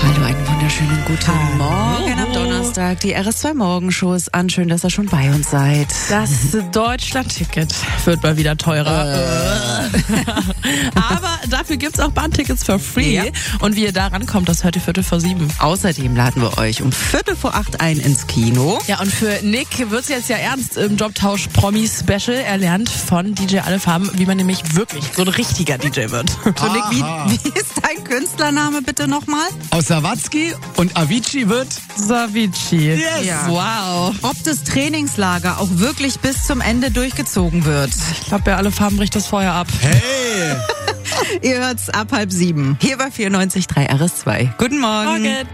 Hallo, einen wunderschönen guten Morgen am Donnerstag. Die RS2 Morgenshow ist an. Schön, dass ihr schon bei uns seid. Das Deutschland-Ticket wird mal wieder teurer. Aber dafür gibt's auch Bahntickets for free. Ja. Und wie ihr da rankommt, das hört ihr 7:15. Außerdem laden wir euch um 7:45 ein ins Kino. Ja, und für Nick wird's jetzt ja ernst im Jobtausch-Promi-Special. Er lernt von DJ Alle Farben, wie man nämlich wirklich so ein richtiger DJ wird. So, Nick, wie ist dein Künstlername bitte nochmal? Aus Sawatzki und Avicii wird... Savici. Yes. Ja. Wow. Ob das Trainingslager auch wirklich bis zum Ende durchgezogen wird. Ich glaube, bei Alle Farben bricht das Feuer ab. Hey! Ihr hört's ab 6:30. Hier bei 94.3 RS2. Guten Morgen. Morgen.